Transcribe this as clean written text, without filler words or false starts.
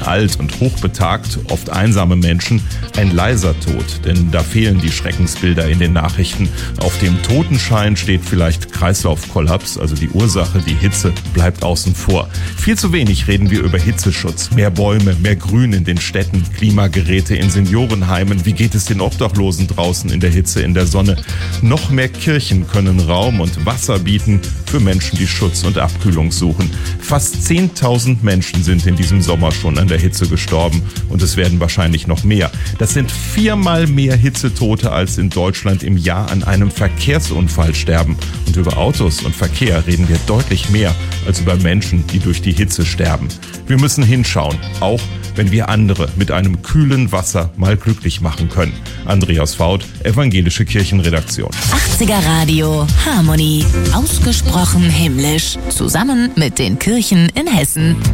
alt und hochbetagt, oft einsame Menschen ein leiser Tod, denn da fehlen die Schreckensbilder in den Nachrichten. Auf dem Totenschein steht vielleicht Kreislaufkollaps, also die Ursache, die Hitze, bleibt außen vor. Viel zu wenig reden wir über Hitzeschutz. Mehr Bäume, mehr Grün in den Städten, Klimageräte in Seniorenheimen. Wie geht es den Obdachlosen draußen in der Hitze, in der Sonne? Noch mehr Kirchen können Raum und Wasser bieten für Menschen, die Schutz und Abkühlung suchen. Fast 10.000 Menschen sind in diesem Sommer schon an der Hitze gestorben und es werden wahrscheinlich noch mehr. Das sind 4-mal mehr Hitzetote, als in Deutschland im Jahr an einem Verkehrsunfall sterben. Und über Autos und Verkehr reden wir deutlich mehr als über Menschen, die durch die Hitze sterben. Wir müssen hinschauen, auch wenn wir andere mit einem kühlen Wasser mal glücklich machen können. Andreas Faut, Evangelische Kirchenredaktion. 80er Radio Harmony. Ausgesprochen himmlisch. Zusammen mit den Kirchen in Hessen.